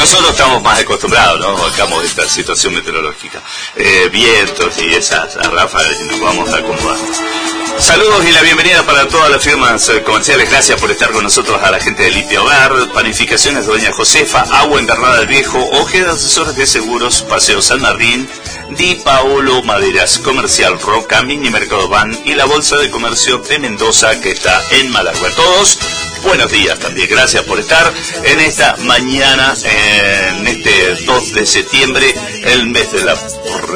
Nosotros estamos más acostumbrados, ¿no? Bancamos esta situación meteorológica. Vientos y esas ráfagas y nos vamos acomodando. Saludos y la bienvenida para todas las firmas comerciales. Gracias por estar con nosotros, a la gente de Limpia Hogar, Panificaciones Doña Josefa, Agua Enterrada del Viejo, Ojeda Asesores de Seguros, Paseo San Martín, Di Paolo Maderas Comercial Roca, Mini Mercado Van y la Bolsa de Comercio de Mendoza, que está en Malargüe. Todos, buenos días también. Gracias por estar en esta mañana, en este 2 de septiembre, el mes de la